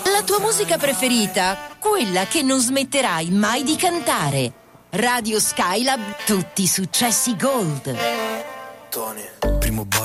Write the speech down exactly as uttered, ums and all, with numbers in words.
La tua musica preferita, quella che non smetterai mai di cantare. Radio Skylab, tutti i successi gold. Tony, primo bar.